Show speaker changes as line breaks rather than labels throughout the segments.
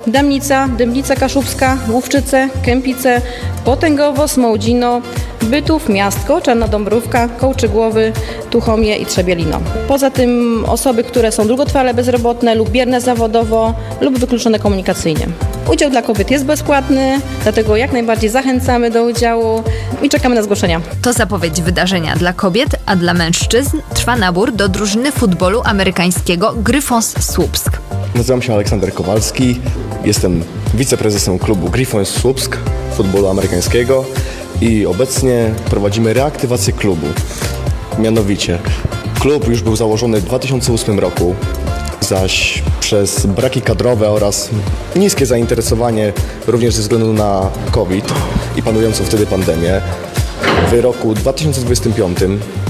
Dębnica, Dębnica Kaszubska, Główczyce, Kępice, Potęgowo, Smołdzino, Bytów, Miastko, Czarna Dąbrówka, Kołczygłowy, Tuchomie i Trzebielino. Poza tym osoby, które są długotrwale bezrobotne lub bierne zawodowo lub wykluczone komunikacyjnie. Udział dla kobiet jest bezpłatny, dlatego jak najbardziej zachęcamy do udziału i czekamy na zgłoszenia.
To zapowiedź wydarzenia dla kobiet, a dla mężczyzn trwa nabór do drużyny futbolu amerykańskiego Gryfons Słupsk.
Nazywam się Aleksander Kowalski, jestem wiceprezesem klubu Gryfons Słupsk futbolu amerykańskiego i obecnie prowadzimy reaktywację klubu. Mianowicie klub już był założony w 2008 roku, zaś przez braki kadrowe oraz niskie zainteresowanie również ze względu na COVID i panującą wtedy pandemię, w roku 2025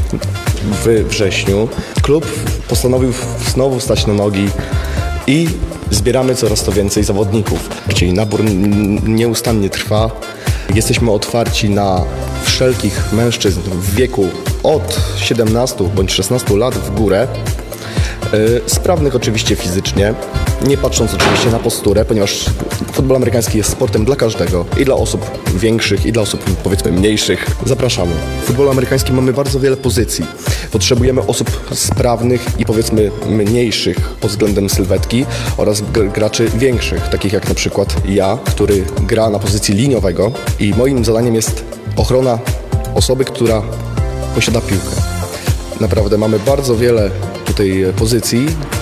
w wrześniu klub postanowił znowu stać na nogi i zbieramy coraz to więcej zawodników. Czyli nabór nieustannie trwa. Jesteśmy otwarci na wszelkich mężczyzn w wieku od 17 bądź 16 lat w górę, sprawnych oczywiście fizycznie, nie patrząc oczywiście na posturę, ponieważ futbol amerykański jest sportem dla każdego, i dla osób większych, i dla osób powiedzmy mniejszych. Zapraszamy. W futbolu amerykańskim mamy bardzo wiele pozycji. Potrzebujemy osób sprawnych i powiedzmy mniejszych pod względem sylwetki oraz graczy większych, takich jak na przykład ja, który gra na pozycji liniowego i moim zadaniem jest ochrona osoby, która posiada piłkę. Naprawdę mamy bardzo wiele tutaj pozycji,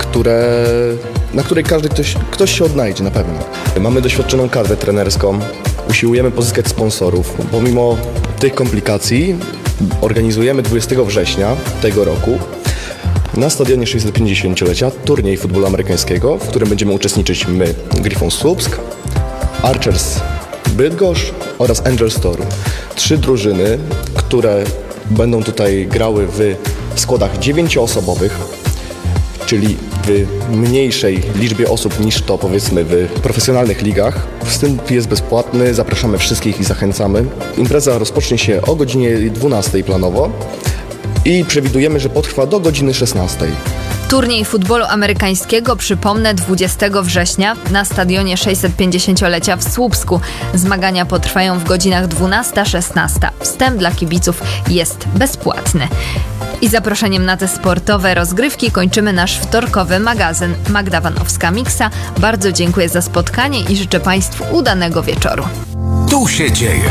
na której ktoś się odnajdzie na pewno. Mamy doświadczoną kadrę trenerską, usiłujemy pozyskać sponsorów. Pomimo tych komplikacji organizujemy 20 września tego roku na stadionie 650-lecia turniej futbolu amerykańskiego, w którym będziemy uczestniczyć my, Gryfons Słupsk, Archers Bydgoszcz oraz Angels Toru. 3 drużyny, które będą tutaj grały w składach 9-osobowych, czyli w mniejszej liczbie osób niż to powiedzmy w profesjonalnych ligach. Wstęp jest bezpłatny, zapraszamy wszystkich i zachęcamy. Impreza rozpocznie się o godzinie 12 planowo i przewidujemy, że potrwa do godziny 16.
Turniej futbolu amerykańskiego, przypomnę, 20 września na stadionie 650-lecia w Słupsku. Zmagania potrwają w godzinach 12-16. Wstęp dla kibiców jest bezpłatny. I zaproszeniem na te sportowe rozgrywki kończymy nasz wtorkowy magazyn. Magda Wanowska-Miksa. Bardzo dziękuję za spotkanie i życzę Państwu udanego wieczoru.
Tu się dzieje.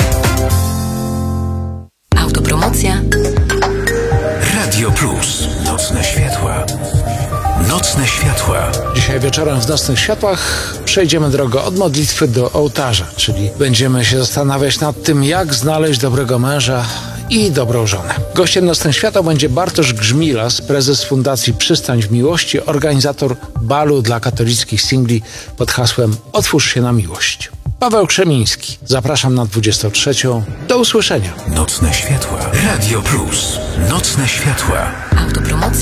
Autopromocja.
Radio Plus. Nocne światła. Nocne światła.
Dzisiaj wieczorem w Nocnych Światłach przejdziemy drogę od modlitwy do ołtarza, czyli będziemy się zastanawiać nad tym, jak znaleźć dobrego męża i dobrą żonę. Gościem Nocnych Światła będzie Bartosz Grzmilas, prezes Fundacji Przystań w Miłości, organizator balu dla katolickich singli pod hasłem Otwórz się na miłość. Paweł Krzemiński. Zapraszam na 23. Do usłyszenia.
Nocne światła. Radio Plus. Nocne światła.
Autopromocja.